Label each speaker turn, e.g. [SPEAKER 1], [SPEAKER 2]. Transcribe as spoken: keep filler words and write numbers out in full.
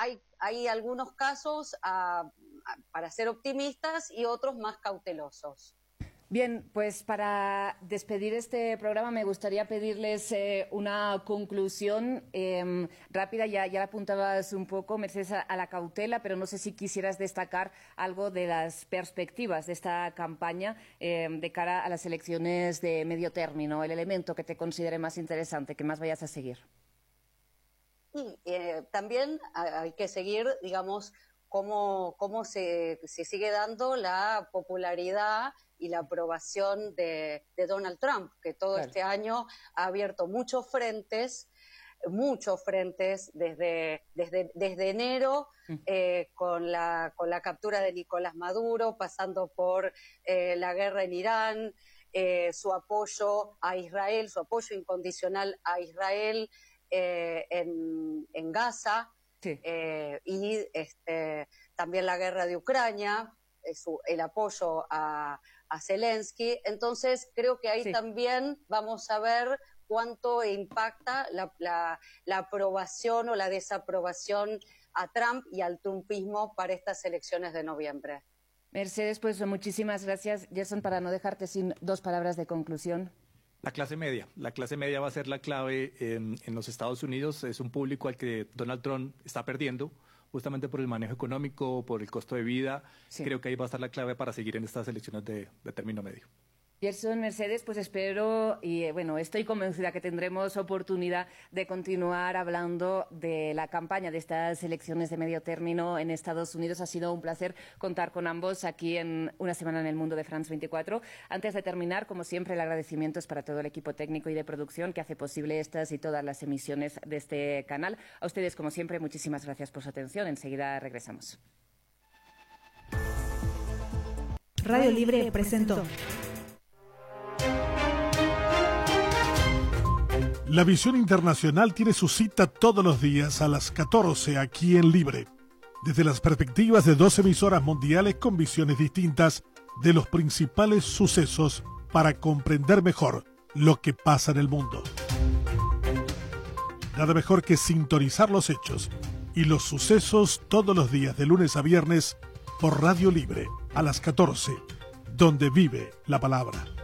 [SPEAKER 1] hay, hay algunos casos a, a, para ser optimistas y otros más cautelosos.
[SPEAKER 2] Bien, pues para despedir este programa me gustaría pedirles eh, una conclusión eh, rápida. Ya, ya la apuntabas un poco, Mercedes, a, a la cautela, pero no sé si quisieras destacar algo de las perspectivas de esta campaña eh, de cara a las elecciones de medio término, el elemento que te considere más interesante, que más vayas a seguir.
[SPEAKER 1] Y eh, también hay que seguir, digamos, cómo, cómo se, se sigue dando la popularidad y la aprobación de, de Donald Trump, que todo claro. este año ha abierto muchos frentes, muchos frentes desde, desde, desde enero, mm. eh, con, la, con la captura de Nicolás Maduro, pasando por eh, la guerra en Irán, eh, su apoyo a Israel, su apoyo incondicional a Israel eh, en, en Gaza, sí. eh, y este, también la guerra de Ucrania, eh, su, el apoyo a a Zelensky. Entonces creo que ahí sí. también vamos a ver cuánto impacta la, la, la aprobación o la desaprobación a Trump y al trumpismo para estas elecciones de noviembre.
[SPEAKER 2] Mercedes, pues muchísimas gracias. Gerson, para no dejarte sin dos palabras de conclusión.
[SPEAKER 3] La clase media. La clase media va a ser la clave en, en los Estados Unidos. Es un público al que Donald Trump está perdiendo, justamente por el manejo económico, por el costo de vida. Sí. Creo que ahí va a estar la clave para seguir en estas elecciones de, de término medio.
[SPEAKER 2] Gerson, Mercedes, pues espero y bueno, estoy convencida que tendremos oportunidad de continuar hablando de la campaña de estas elecciones de medio término en Estados Unidos. Ha sido un placer contar con ambos aquí en Una Semana en el Mundo de France veinticuatro. Antes de terminar, como siempre, el agradecimiento es para todo el equipo técnico y de producción que hace posible estas y todas las emisiones de este canal. A ustedes, como siempre, muchísimas gracias por su atención. Enseguida regresamos.
[SPEAKER 4] Radio Libre presentó
[SPEAKER 5] La visión internacional tiene su cita todos los días a las catorce aquí en Libre, desde las perspectivas de dos emisoras mundiales con visiones distintas de los principales sucesos para comprender mejor lo que pasa en el mundo. Nada mejor que sintonizar los hechos y los sucesos todos los días de lunes a viernes por Radio Libre a las catorce, donde vive la palabra.